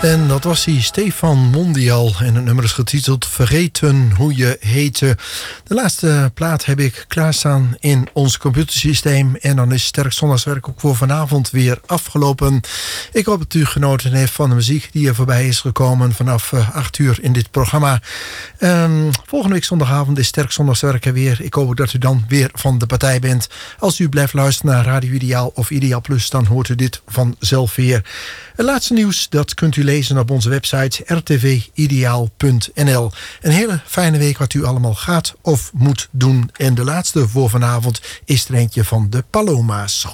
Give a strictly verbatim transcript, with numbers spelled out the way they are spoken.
En dat was hij, Stefan Mondial. En het nummer is getiteld Vergeten hoe je heette. De laatste plaat heb ik klaarstaan in ons computersysteem. En dan is Sterk Zondagswerk ook voor vanavond weer afgelopen. Ik hoop dat u genoten heeft van de muziek die er voorbij is gekomen vanaf acht uur in dit programma. Um, volgende week zondagavond is Sterk Zondagswerk er weer. Ik hoop dat u dan weer van de partij bent. Als u blijft luisteren naar Radio Ideaal of Ideaal Plus, dan hoort u dit vanzelf weer. Het laatste nieuws, dat kunt u lezen op onze website r t v ideaal punt n l. Een hele fijne week wat u allemaal gaat of moet doen. En de laatste voor vanavond is er eentje van de Paloma's.